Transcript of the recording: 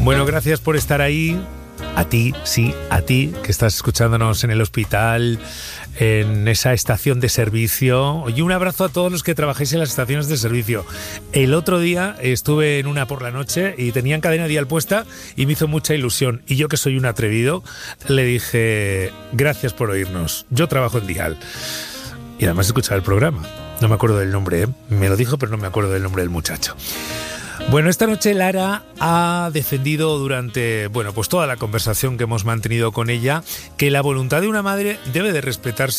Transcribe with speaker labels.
Speaker 1: Bueno, gracias por estar ahí. A ti, sí, a ti, que estás escuchándonos en el hospital, en esa estación de servicio. Y un abrazo a todos los que trabajáis en las estaciones de servicio. El otro día estuve en una por la noche y tenían cadena dial puesta y me hizo mucha ilusión. Y yo, que soy un atrevido, le dije, gracias por oírnos. Yo trabajo en dial. Y además escuchaba el programa. No me acuerdo del nombre, ¿eh? Me lo dijo, pero no me acuerdo del nombre del muchacho. Bueno, esta noche Lara ha defendido durante, pues toda la conversación que hemos mantenido con ella, que la voluntad de una madre debe de respetarse